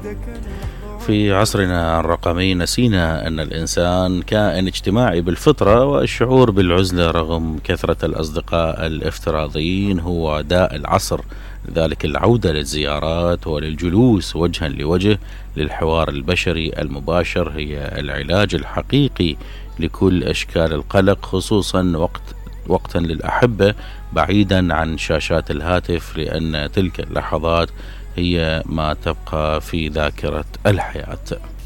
في عصرنا الرقمي نسينا أن الإنسان كائن اجتماعي بالفطرة، والشعور بالعزلة رغم كثرة الأصدقاء الافتراضيين هو داء العصر. لذلك العودة للزيارات وللجلوس وجها لوجه للحوار البشري المباشر هي العلاج الحقيقي لكل أشكال القلق، خصوصا وقتا للأحبة بعيدا عن شاشات الهاتف، لأن تلك اللحظات هي ما تبقى في ذاكرة الحياة.